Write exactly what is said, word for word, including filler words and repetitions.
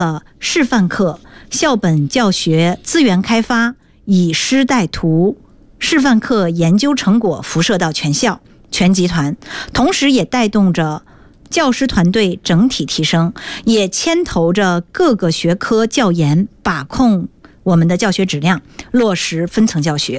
了示范课、校本教学资源开发，以师带徒，示范课研究成果辐射到全校全集团，同时也带动着教师团队整体提升，也牵头着各个学科教研把控我们的教学质量，落实分层教学。